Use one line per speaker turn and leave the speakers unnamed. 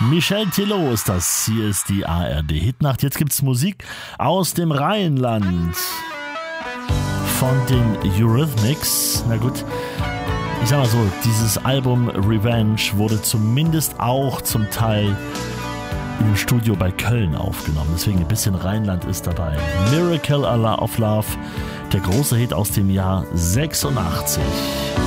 Michel Thillot ist das. Hier ist die ARD Hitnacht. Jetzt gibt's Musik aus dem Rheinland von den Eurythmics. Na gut, ich sag mal so, dieses Album Revenge wurde zumindest auch zum Teil im Studio bei Köln aufgenommen. Deswegen ein bisschen Rheinland ist dabei. Miracle of Love, der große Hit aus dem Jahr 86.